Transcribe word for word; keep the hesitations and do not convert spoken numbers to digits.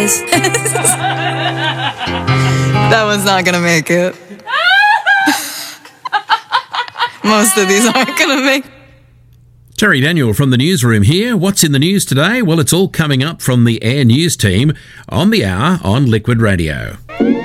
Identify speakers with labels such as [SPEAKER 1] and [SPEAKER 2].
[SPEAKER 1] face. That one's not gonna make it. Most of these aren't gonna make it.
[SPEAKER 2] Terry Daniel from the newsroom here. What's in the news today? Well, it's all coming up from the Air News team on the hour on Liquid Radio.